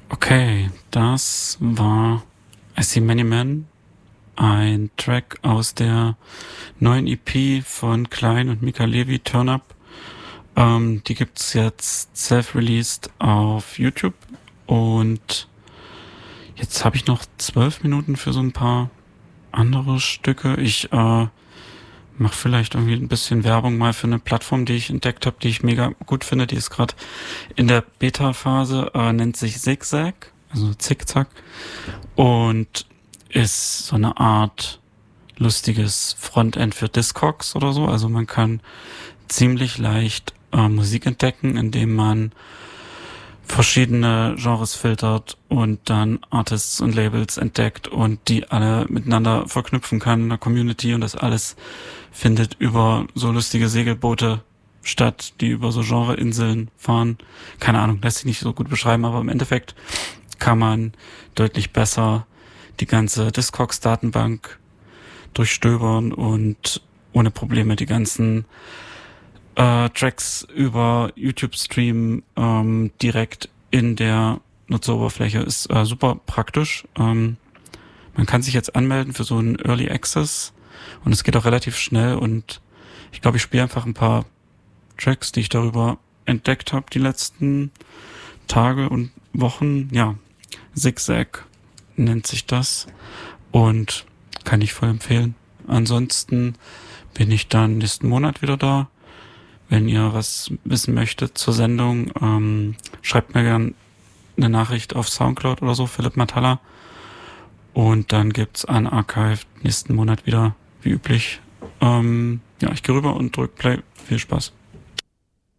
Okay, das war I See Many Men, ein Track aus der neuen EP von Klein und Mika Levi, Turn Up. Die gibt's jetzt self-released auf YouTube und jetzt habe ich noch 12 Minuten für so ein paar andere Stücke. Ich mache vielleicht irgendwie ein bisschen Werbung mal für eine Plattform, die ich entdeckt habe, die ich mega gut finde. Die ist gerade in der Beta-Phase, nennt sich Zigzag, also Zickzack, und ist so eine Art lustiges Frontend für Discogs oder so. Also man kann ziemlich leicht Musik entdecken, indem man verschiedene Genres filtert und dann Artists und Labels entdeckt und die alle miteinander verknüpfen kann in der Community, und das alles findet über so lustige Segelboote statt, die über so Genreinseln fahren. Keine Ahnung, lässt sich nicht so gut beschreiben, aber im Endeffekt kann man deutlich besser die ganze Discogs-Datenbank durchstöbern und ohne Probleme die ganzen Tracks über YouTube streamen, direkt in der Nutzeroberfläche. Ist super praktisch. Man kann sich jetzt anmelden für so einen Early Access und es geht auch relativ schnell, und ich glaube, ich spiele einfach ein paar Tracks, die ich darüber entdeckt habe die letzten Tage und Wochen. Ja, Zigzag nennt sich das und kann ich voll empfehlen. Ansonsten bin ich dann nächsten Monat wieder da. Wenn ihr was wissen möchtet zur Sendung, schreibt mir gerne eine Nachricht auf Soundcloud oder so, Philipp Matalla. Und dann gibt's Unarchived nächsten Monat wieder, wie üblich. Ja, ich gehe rüber und drück Play. Viel Spaß.